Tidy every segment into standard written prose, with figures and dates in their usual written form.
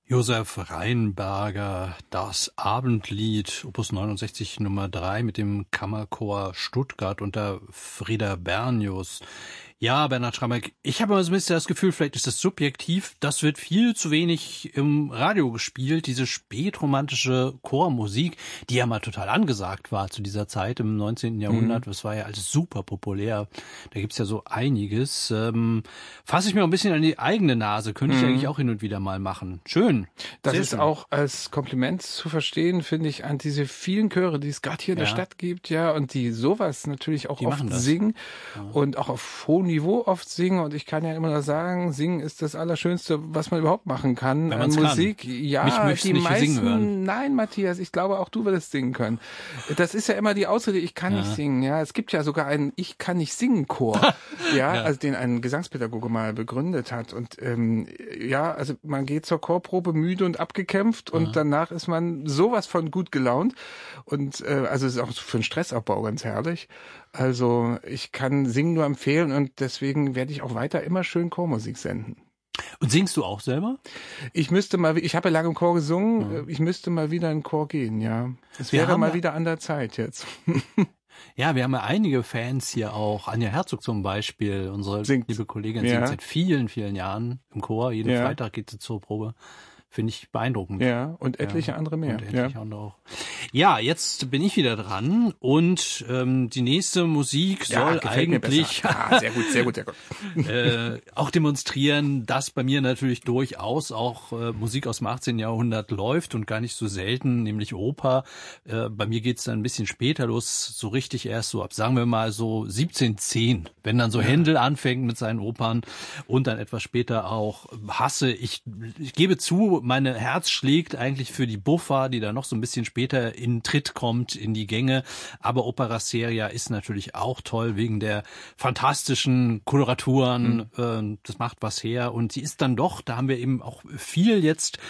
Josef Rheinberger, das Abendlied, Opus 69 Nummer 3 mit dem Kammerchor Stuttgart unter Frieder Bernius. Ja, Bernhard Schrammeck, ich habe immer so ein bisschen das Gefühl, vielleicht ist das subjektiv, das wird viel zu wenig im Radio gespielt, diese spätromantische Chormusik, die ja mal total angesagt war zu dieser Zeit im 19. Jahrhundert. Das war ja alles super populär. Da gibt's ja so einiges. Fasse ich mir ein bisschen an die eigene Nase, könnte ich eigentlich auch hin und wieder mal machen. Schön. Das Sehr ist schön. auch als Kompliment zu verstehen, finde ich, an diese vielen Chöre, die es gerade hier in der Stadt gibt, ja, und die sowas natürlich auch Die oft machen das. singen und auch auf hohem Niveau oft singen. Und ich kann ja immer nur sagen, singen ist das Allerschönste, was man überhaupt machen kann Wenn an man's Musik. kann. Ja, Mich möchtest die du nicht für meisten, singen hören. nein, Matthias, ich glaube auch du würdest singen können. Das ist ja immer die Ausrede, ich kann nicht singen. Ja, es gibt ja sogar einen Ich kann nicht singen Chor, also den ein Gesangspädagoge mal begründet hat. Und also man geht zur Chorprobe müde und abgekämpft und danach ist man sowas von gut gelaunt. Und also es ist auch für den Stressabbau ganz herrlich. Also ich kann Singen nur empfehlen und deswegen werde ich auch weiter immer schön Chormusik senden. Und singst du auch selber? Ich habe ja lange im Chor gesungen, ich müsste mal wieder in den Chor gehen, ja. Es Wir wäre haben mal ja- wieder an der Zeit jetzt. Ja, wir haben ja einige Fans hier auch. Anja Herzog zum Beispiel, unsere Singt. liebe Kollegin, Ja. singt seit vielen, vielen Jahren im Chor. Jeden Ja. Freitag geht sie zur Probe. Finde ich beeindruckend. Ja, und etliche andere mehr. Und etliche andere auch. Ja, jetzt bin ich wieder dran und die nächste Musik soll gefällt mir eigentlich besser. Sehr gut. auch demonstrieren, dass bei mir natürlich durchaus auch Musik aus dem 18. Jahrhundert läuft und gar nicht so selten, nämlich Oper. Bei mir geht's dann ein bisschen später los, so richtig erst so ab, sagen wir mal so 1710, wenn dann so Händel anfängt mit seinen Opern und dann etwas später auch Hasse. Ich gebe zu, meine Herz schlägt eigentlich für die Buffa, die da noch so ein bisschen später in Tritt kommt, in die Gänge. Aber Opera Seria ist natürlich auch toll wegen der fantastischen Koloraturen. Das macht was her. Und sie ist dann doch, da haben wir eben auch viel jetzt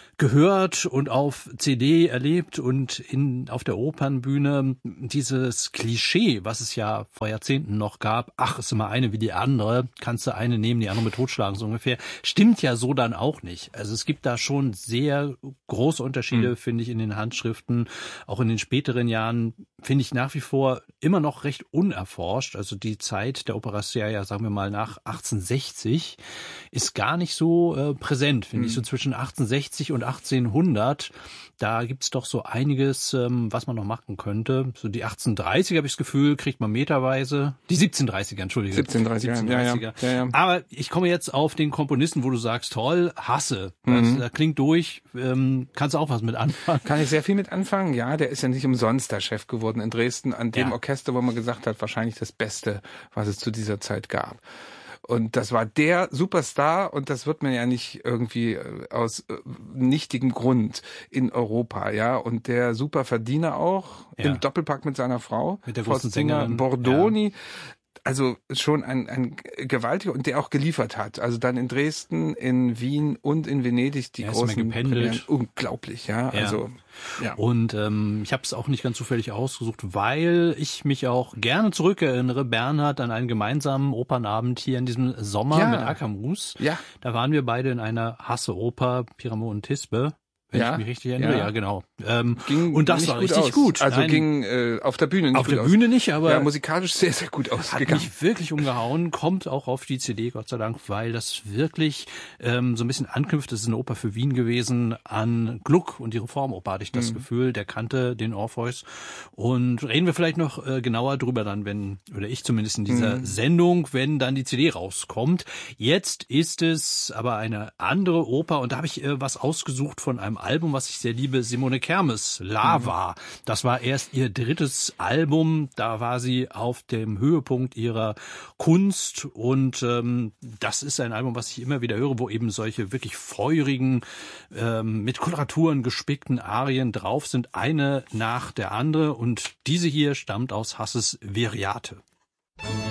gehört und auf CD erlebt und auf der Opernbühne dieses Klischee, was es ja vor Jahrzehnten noch gab, ach, ist immer eine wie die andere, kannst du eine nehmen, die andere mit totschlagen, so ungefähr, stimmt ja so dann auch nicht. Also es gibt da schon sehr große Unterschiede, finde ich, in den Handschriften, auch in den späteren Jahren, finde ich nach wie vor immer noch recht unerforscht. Also die Zeit der Opera Seria, sagen wir mal nach 1860, ist gar nicht so präsent, finde ich, so zwischen 1860 und 1800, da gibt's doch so einiges, was man noch machen könnte. So die 1830er habe ich das Gefühl, kriegt man meterweise. Die 1730er, entschuldige. 1730er, ja. Aber ich komme jetzt auf den Komponisten, wo du sagst, toll, Hasse. Das klingt durch, kannst du auch was mit anfangen? Kann ich sehr viel mit anfangen? Ja, der ist ja nicht umsonst der Chef geworden in Dresden, an dem Orchester, wo man gesagt hat, wahrscheinlich das Beste, was es zu dieser Zeit gab. Und das war der Superstar und das wird man ja nicht irgendwie aus nichtigem Grund in Europa, ja. Und der Superverdiener auch im Doppelpack mit seiner Frau, Mit der großen Faustina Sängerin. Bordoni. Also schon ein gewaltiger und der auch geliefert hat. Also dann in Dresden, in Wien und in Venedig die Er ist immer großen gependelt. Premieren. Unglaublich, ja. Also ja. Und ich habe es auch nicht ganz zufällig ausgesucht, weil ich mich auch gerne zurückerinnere, Bernhard, an einen gemeinsamen Opernabend hier in diesem Sommer mit Akamus. Ja. Da waren wir beide in einer Hasse-Oper, Pyramo und Tisbe. Wenn ich mich richtig erinnere, ja genau. Und das war richtig gut. Also ging auf der Bühne nicht auf gut der aus. Bühne nicht, aber ja, musikalisch sehr, sehr gut hat ausgegangen. mich wirklich umgehauen, kommt auch auf die CD, Gott sei Dank, weil das wirklich so ein bisschen anknüpft. Das ist eine Oper für Wien gewesen, an Gluck und die Reformoper hatte ich das Gefühl, der kannte den Orpheus. Und reden wir vielleicht noch genauer drüber dann, oder ich zumindest in dieser Sendung, wenn dann die CD rauskommt. Jetzt ist es aber eine andere Oper und da habe ich was ausgesucht von einem Album, was ich sehr liebe, Simone Kermes, Lava. Das war erst ihr drittes Album, da war sie auf dem Höhepunkt ihrer Kunst und das ist ein Album, was ich immer wieder höre, wo eben solche wirklich feurigen, mit Koloraturen gespickten Arien drauf sind, eine nach der andere und diese hier stammt aus Hasses Viriate.